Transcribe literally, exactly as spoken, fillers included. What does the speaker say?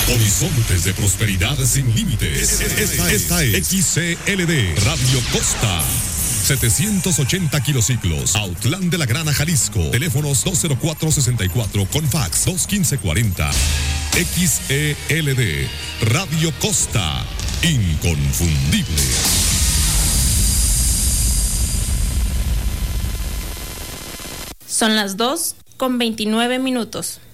Horizontes de prosperidad sin límites. Esta, esta es X C L D Radio Costa. setecientos ochenta kilociclos, Autlán de la Grana, Jalisco. Teléfonos dos cero cuatro sesenta y cuatro con fax dos quince cuarenta. X E L D Radio Costa. Inconfundible. Son las dos con veintinueve minutos.